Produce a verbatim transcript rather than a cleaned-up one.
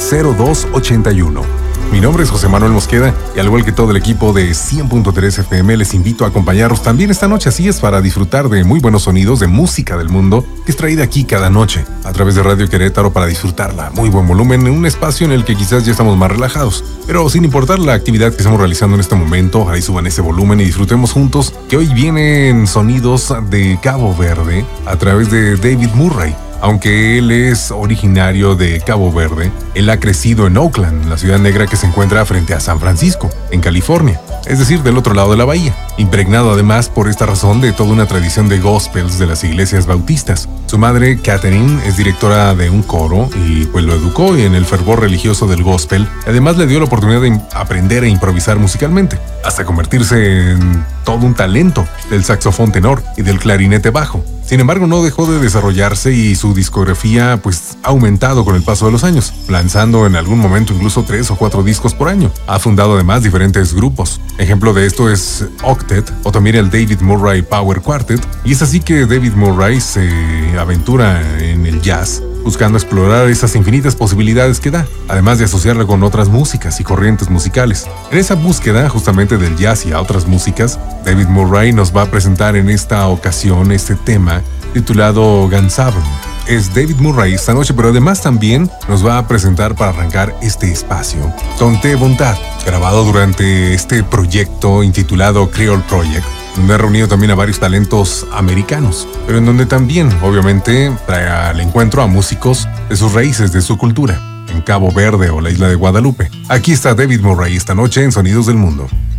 cero dos ocho uno. Mi nombre es José Manuel Mosqueda y al igual que todo el equipo de cien punto tres F M les invito a acompañarnos también esta noche, así es, para disfrutar de muy buenos sonidos de música del mundo que es traída aquí cada noche a través de Radio Querétaro para disfrutarla a muy buen volumen en un espacio en el que quizás ya estamos más relajados, pero sin importar la actividad que estamos realizando en este momento, ahí suban ese volumen y disfrutemos juntos que hoy vienen sonidos de Cabo Verde a través de David Murray. Aunque él es originario de Cabo Verde, él ha crecido en Oakland, la ciudad negra que se encuentra frente a San Francisco, en California, es decir, del otro lado de la bahía, impregnado además por esta razón de toda una tradición de gospels de las iglesias bautistas. Su madre, Catherine, es directora de un coro y pues lo educó en el fervor religioso del gospel. Además le dio la oportunidad de aprender a improvisar musicalmente, hasta convertirse en todo un talento del saxofón tenor y del clarinete bajo. Sin embargo, no dejó de desarrollarse y su discografía pues ha aumentado con el paso de los años, lanzando en algún momento incluso tres o cuatro discos por año. Ha fundado además diferentes grupos. Ejemplo de esto es Octet o también el David Murray Power Quartet, y es así que David Murray se aventura en el jazz, buscando explorar esas infinitas posibilidades que da, además de asociarla con otras músicas y corrientes musicales. En esa búsqueda justamente del jazz y a otras músicas, David Murray nos va a presentar en esta ocasión este tema titulado Gansabn. Es David Murray esta noche, pero además también nos va a presentar para arrancar este espacio Tonté Bontat, grabado durante este proyecto intitulado Creole Project, donde ha reunido también a varios talentos americanos, pero en donde también, obviamente, trae al encuentro a músicos de sus raíces, de su cultura, en Cabo Verde o la isla de Guadalupe. Aquí está David Murray esta noche en Sonidos del Mundo.